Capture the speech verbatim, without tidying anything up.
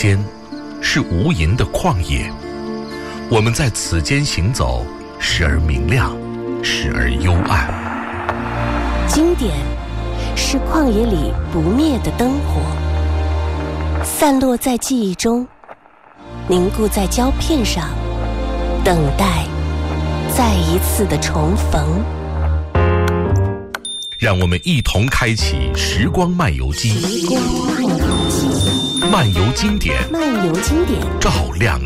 间是无垠的旷野，我们在此间行走，时而明亮，时而幽暗。 经典是旷野里不灭的灯火，散落在记忆中，凝固在胶片上，等待再一次的重逢。 让我们一同开启时光漫游机， 时光漫游机， 漫游经典， 漫游经典， 照亮